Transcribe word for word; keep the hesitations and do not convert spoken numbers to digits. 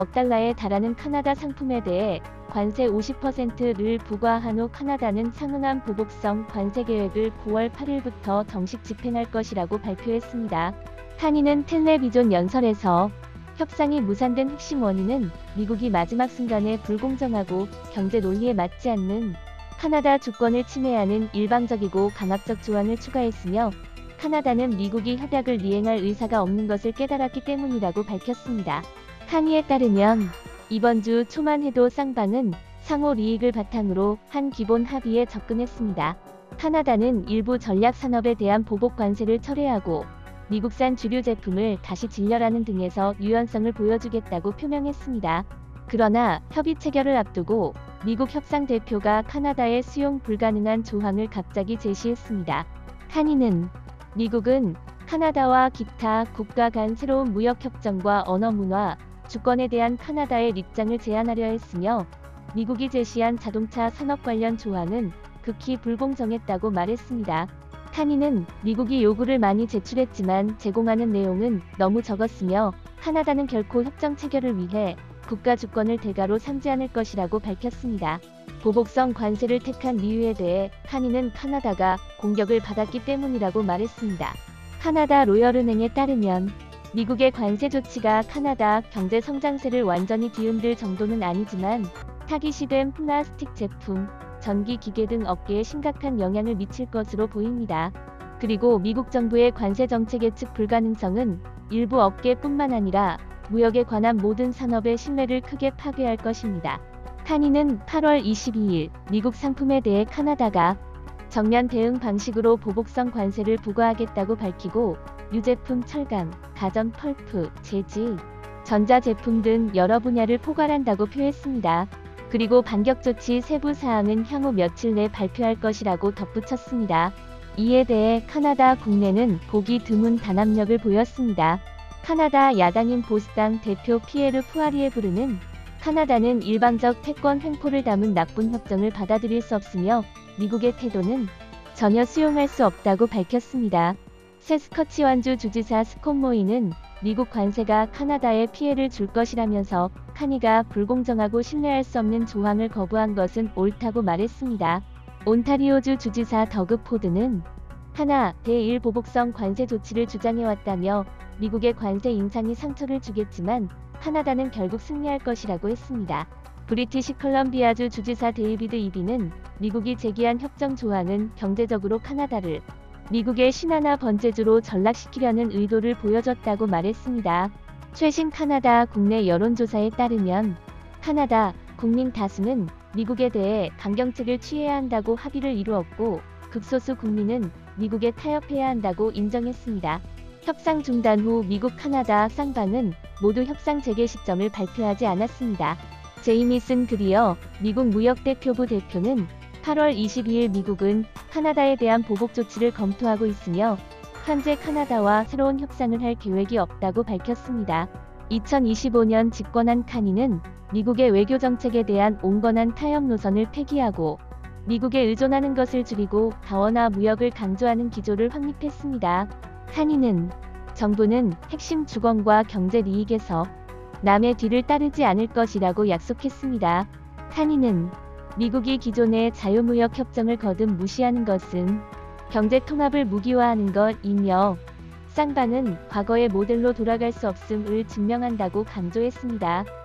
억 달러에 달하는 카나다 상품에 대해 관세 오십 퍼센트를 부과한 후 카나다는 상응한 보복성 관세 계획을 구월 팔일부터 정식 집행할 것이라고 발표했습니다. 한인은 텔레비전 연설에서 협상이 무산된 핵심 원인은 미국이 마지막 순간에 불공정하고 경제 논리에 맞지 않는 카나다 주권을 침해하는 일방적이고 강압적 조항을 추가했으며 카나다는 미국이 협약을 이행할 의사가 없는 것을 깨달았기 때문이라고 밝혔습니다. 한의에 따르면 이번 주 초만 해도 쌍방은 상호 이익을 바탕으로 한 기본 합의에 접근했습니다. 카나다는 일부 전략 산업에 대한 보복 관세를 철회하고 미국산 주류 제품을 다시 진열하는 등에서 유연성을 보여주겠다고 표명했습니다. 그러나 협의 체결을 앞두고 미국 협상 대표가 카나다의 수용 불가능한 조항을 갑자기 제시했습니다. 한의는 미국은 카나다와 기타 국가 간 새로운 무역협정과 언어문화, 주권에 대한 카나다의 입장을 제안하려 했으며 미국이 제시한 자동차 산업 관련 조항은 극히 불공정했다고 말했습니다. 한의는 미국이 요구를 많이 제출했지만 제공하는 내용은 너무 적었으며 카나다는 결코 협정 체결을 위해 국가 주권을 대가로 삼지 않을 것이라고 밝혔습니다. 보복성 관세를 택한 이유에 대해 한의는 카나다가 공격을 받았기 때문이라고 말했습니다. 카나다 로열은행에 따르면 미국의 관세 조치가 카나다 경제 성장세를 완전히 뒤흔들 정도는 아니지만 타깃이 플라스틱 제품, 전기 기계 등 업계에 심각한 영향을 미칠 것으로 보입니다. 그리고 미국 정부의 관세 정책 예측 불가능성은 일부 업계뿐만 아니라 무역에 관한 모든 산업의 신뢰를 크게 파괴할 것입니다. 한의는 팔월 이십이일 미국 상품에 대해 카나다가 정면 대응 방식으로 보복성 관세를 부과하겠다고 밝히고 유제품 철강, 가전 펄프, 제지, 전자제품 등 여러 분야를 포괄한다고 표했습니다. 그리고 반격 조치 세부 사항은 향후 며칠 내 발표할 것이라고 덧붙였습니다. 이에 대해 카나다 국내는 보기 드문 단합력을 보였습니다. 카나다 야당인 보수당 대표 피에르 푸아리에브르는 카나다는 일방적 패권 횡포를 담은 나쁜 협정을 받아들일 수 없으며 미국의 태도는 전혀 수용할 수 없다고 밝혔습니다. 세스커치완주 주지사 스콧 모이는 미국 관세가 카나다에 피해를 줄 것이라면서 한의가 불공정하고 신뢰할 수 없는 조항을 거부한 것은 옳다고 말했습니다. 온타리오주 주지사 더그 포드는 하나 대일 보복성 관세 조치를 주장해왔다며 미국의 관세 인상이 상처를 주겠지만 카나다는 결국 승리할 것이라고 했습니다. 브리티시 컬럼비아주 주지사 데이비드 이비는 미국이 제기한 협정 조항은 경제적으로 카나다를 미국의 신하나 번제주로 전락시키려는 의도를 보여줬다고 말했습니다. 최신 카나다 국내 여론조사에 따르면 카나다 국민 다수는 미국에 대해 강경책을 취해야 한다고 합의를 이루었고 극소수 국민은 미국에 타협해야 한다고 인정했습니다. 협상 중단 후 미국 카나다 쌍방은 모두 협상 재개 시점을 발표하지 않았습니다. 제이미슨 그리어 미국 무역대표부 대표는 팔월 이십이일 미국은 카나다에 대한 보복 조치를 검토하고 있으며 현재 카나다와 새로운 협상을 할 계획이 없다고 밝혔습니다. 이천이십오년 집권한 카니는 미국의 외교 정책에 대한 온건한 타협 노선을 폐기하고 미국에 의존하는 것을 줄이고 다원화 무역을 강조하는 기조를 확립했습니다. 카니는 정부는 핵심 주권과 경제 이익에서 남의 뒤를 따르지 않을 것이라고 약속했습니다. 카니는 미국이 기존의 자유무역 협정을 거듭 무시하는 것은 경제 통합을 무기화하는 것이며 쌍방은 과거의 모델로 돌아갈 수 없음을 증명한다고 강조했습니다.